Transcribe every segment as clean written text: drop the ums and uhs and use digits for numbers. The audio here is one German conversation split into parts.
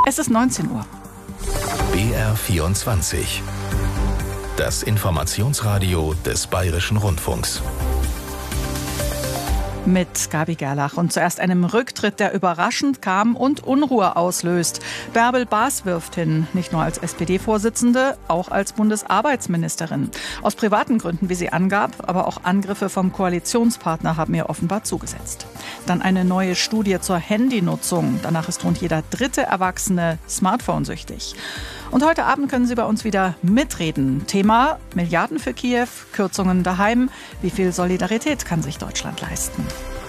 Es ist 19 Uhr. BR24. Das Informationsradio des Bayerischen Rundfunks. Mit Gabi Gerlach und zuerst einem Rücktritt, der überraschend kam und Unruhe auslöst. Bärbel Baas wirft hin, nicht nur als SPD-Vorsitzende, auch als Bundesarbeitsministerin. Aus privaten Gründen, wie sie angab, aber auch Angriffe vom Koalitionspartner haben ihr offenbar zugesetzt. Dann eine neue Studie zur Handynutzung. Danach ist rund jeder dritte Erwachsene Smartphone-süchtig. Und heute Abend können Sie bei uns wieder mitreden. Thema: Milliarden für Kiew, Kürzungen daheim. Wie viel Solidarität kann sich Deutschland leisten?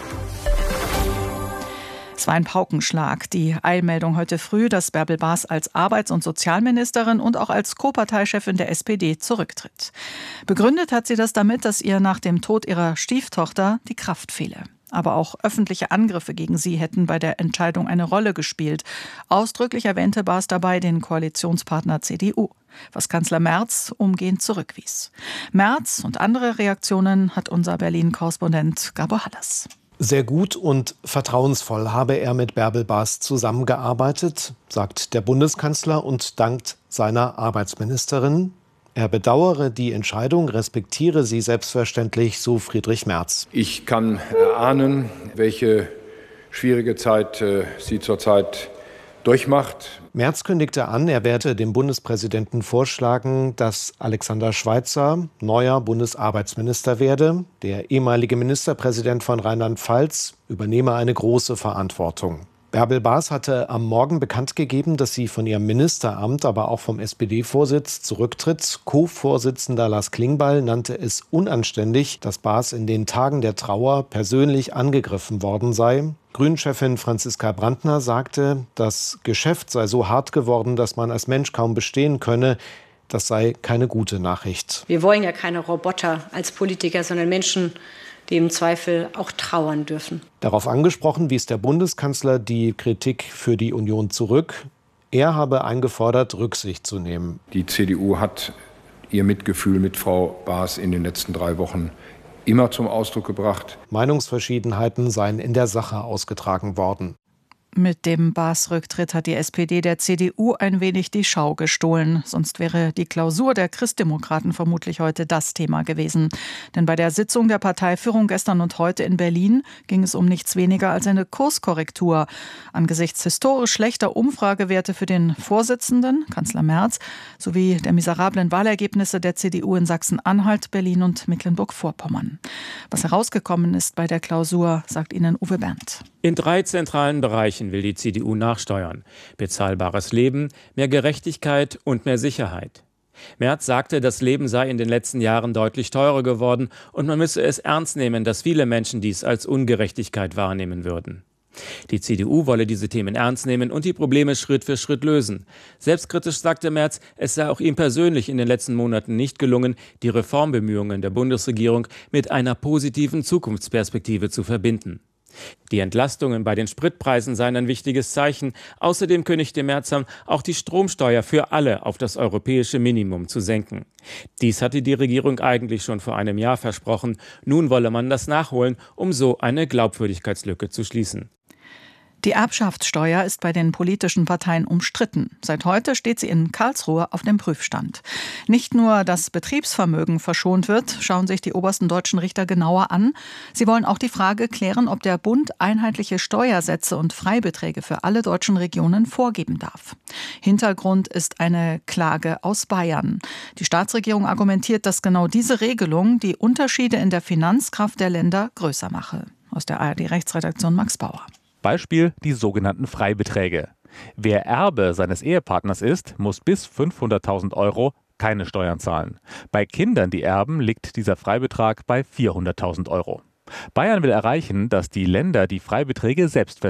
Es war ein Paukenschlag, die Eilmeldung heute früh, dass Bärbel Baas als Arbeits- und Sozialministerin und auch als Co-Parteichefin der SPD zurücktritt. Begründet hat sie das damit, dass ihr nach dem Tod ihrer Stieftochter die Kraft fehle. Aber auch öffentliche Angriffe gegen sie hätten bei der Entscheidung eine Rolle gespielt. Ausdrücklich erwähnte Baas dabei den Koalitionspartner CDU, was Kanzler Merz umgehend zurückwies. Merz und andere Reaktionen hat unser Berlin-Korrespondent Gabor Hallas. Sehr gut und vertrauensvoll habe er mit Bärbel Baas zusammengearbeitet, sagt der Bundeskanzler und dankt seiner Arbeitsministerin. Er bedauere die Entscheidung, respektiere sie selbstverständlich, so Friedrich Merz. Ich kann erahnen, welche schwierige Zeit sie zurzeit durchmacht. Merz kündigte an, er werde dem Bundespräsidenten vorschlagen, dass Alexander Schweitzer neuer Bundesarbeitsminister werde. Der ehemalige Ministerpräsident von Rheinland-Pfalz übernehme eine große Verantwortung. Bärbel Baas hatte am Morgen bekannt gegeben, dass sie von ihrem Ministeramt, aber auch vom SPD-Vorsitz zurücktritt. Co-Vorsitzender Lars Klingbeil nannte es unanständig, dass Baas in den Tagen der Trauer persönlich angegriffen worden sei. Grünen-Chefin Franziska Brandner sagte, das Geschäft sei so hart geworden, dass man als Mensch kaum bestehen könne. Das sei keine gute Nachricht. Wir wollen ja keine Roboter als Politiker, sondern Menschen, die im Zweifel auch trauern dürfen. Darauf angesprochen wies der Bundeskanzler die Kritik für die Union zurück. Er habe eingefordert, Rücksicht zu nehmen. Die CDU hat ihr Mitgefühl mit Frau Baas in den letzten 3 Wochen immer zum Ausdruck gebracht. Meinungsverschiedenheiten seien in der Sache ausgetragen worden. Mit dem Baas-Rücktritt hat die SPD der CDU ein wenig die Schau gestohlen. Sonst wäre die Klausur der Christdemokraten vermutlich heute das Thema gewesen. Denn bei der Sitzung der Parteiführung gestern und heute in Berlin ging es um nichts weniger als eine Kurskorrektur. Angesichts historisch schlechter Umfragewerte für den Vorsitzenden, Kanzler Merz, sowie der miserablen Wahlergebnisse der CDU in Sachsen-Anhalt, Berlin und Mecklenburg-Vorpommern. Was herausgekommen ist bei der Klausur, sagt Ihnen Uwe Berndt. In 3 zentralen Bereichen will die CDU nachsteuern: bezahlbares Leben, mehr Gerechtigkeit und mehr Sicherheit. Merz sagte, das Leben sei in den letzten Jahren deutlich teurer geworden und man müsse es ernst nehmen, dass viele Menschen dies als Ungerechtigkeit wahrnehmen würden. Die CDU wolle diese Themen ernst nehmen und die Probleme Schritt für Schritt lösen. Selbstkritisch sagte Merz, es sei auch ihm persönlich in den letzten Monaten nicht gelungen, die Reformbemühungen der Bundesregierung mit einer positiven Zukunftsperspektive zu verbinden. Die Entlastungen bei den Spritpreisen seien ein wichtiges Zeichen. Außerdem kündigte Merz an, auch die Stromsteuer für alle auf das europäische Minimum zu senken. Dies hatte die Regierung eigentlich schon vor einem Jahr versprochen. Nun wolle man das nachholen, um so eine Glaubwürdigkeitslücke zu schließen. Die Erbschaftssteuer ist bei den politischen Parteien umstritten. Seit heute steht sie in Karlsruhe auf dem Prüfstand. Nicht nur das Betriebsvermögen verschont wird, schauen sich die obersten deutschen Richter genauer an. Sie wollen auch die Frage klären, ob der Bund einheitliche Steuersätze und Freibeträge für alle deutschen Regionen vorgeben darf. Hintergrund ist eine Klage aus Bayern. Die Staatsregierung argumentiert, dass genau diese Regelung die Unterschiede in der Finanzkraft der Länder größer mache. Aus der ARD-Rechtsredaktion Max Bauer. Beispiel die sogenannten Freibeträge. Wer Erbe seines Ehepartners ist, muss bis 500.000 € keine Steuern zahlen. Bei Kindern, die erben, liegt dieser Freibetrag bei 400.000 €. Bayern will erreichen, dass die Länder die Freibeträge selbst festlegen.